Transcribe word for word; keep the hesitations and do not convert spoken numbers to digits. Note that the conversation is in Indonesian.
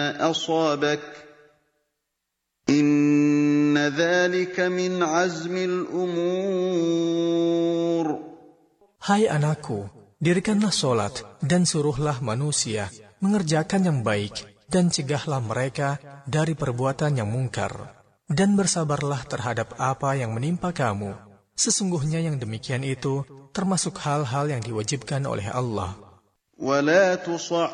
أصابك إن ذلك من عزم الأمور. Hai anakku, dirikanlah solat dan suruhlah manusia mengerjakan yang baik dan cegahlah mereka dari perbuatan yang mungkar. Dan bersabarlah terhadap apa yang menimpa kamu. Sesungguhnya yang demikian itu termasuk hal-hal yang diwajibkan oleh Allah. ولا تصعر